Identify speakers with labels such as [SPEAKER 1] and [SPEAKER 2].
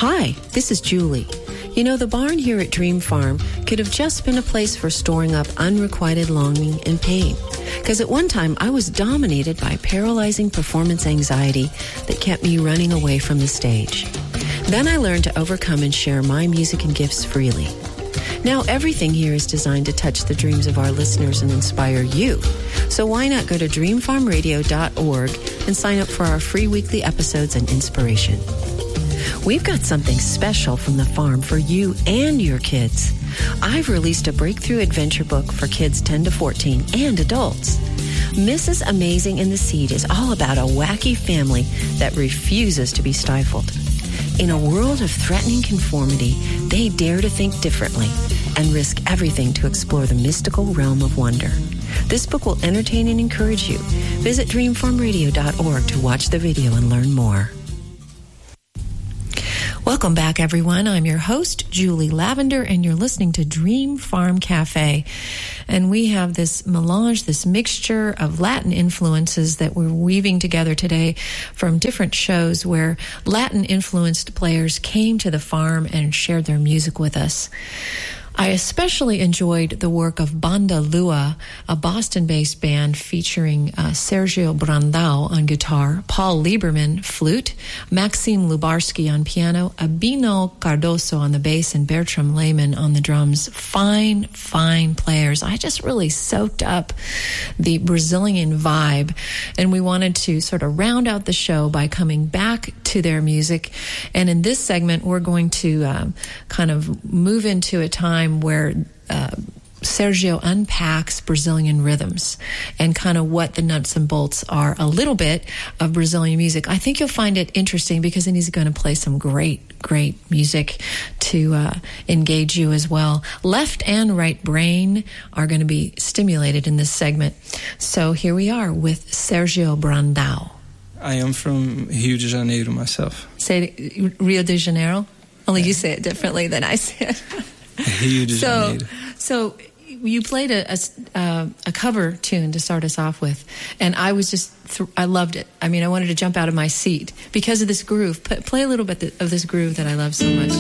[SPEAKER 1] Hi, this is Julie. You know, the barn here at Dream Farm could have just been a place for storing up unrequited longing and pain. Because at one time, I was dominated by paralyzing performance anxiety that kept me running away from the stage. Then I learned to overcome and share my music and gifts freely. Now everything here is designed to touch the dreams of our listeners and inspire you. So why not go to dreamfarmradio.org and sign up for our free weekly episodes and inspiration. We've got something special from the farm for you and your kids. I've released a breakthrough adventure book for kids 10 to 14 and adults. Mrs. Amazing and the Seed is all about a wacky family that refuses to be stifled. In a world of threatening conformity, they dare to think differently and risk everything to explore the mystical realm of wonder. This book will entertain and encourage you. Visit dreamfarmradio.org to watch the video and learn more. Welcome back, everyone. I'm your host, Julie Lavender, and you're listening to Dream Farm Cafe. And we have this melange, this mixture of Latin influences that we're weaving together today from different shows where Latin-influenced players came to the farm and shared their music with us. I especially enjoyed the work of Banda Lua, a Boston-based band featuring Sergio Brandao on guitar, Paul Lieberman, flute, Maxim Lubarsky on piano, Abino Cardoso on the bass, and Bertram Lehman on the drums. Fine, fine players. I just really soaked up the Brazilian vibe, and we wanted to sort of round out the show by coming back to their music. And in this segment, we're going to kind of move into a time where Sergio unpacks Brazilian rhythms and kind of what the nuts and bolts are a little bit of Brazilian music. I think you'll find it interesting because then he's going to play some great, great music to engage you as well. Left and right brain are going to be stimulated in this segment. So here we are with Sergio Brandao.
[SPEAKER 2] I am from Rio de Janeiro myself.
[SPEAKER 1] Say Rio de Janeiro? Only you say it differently than I say it.
[SPEAKER 2] Rio de Janeiro.
[SPEAKER 1] So you played a cover tune to start us off with, and I was just, I loved it. I mean, I wanted to jump out of my seat because of this groove. Play a little bit of this groove that I love so much.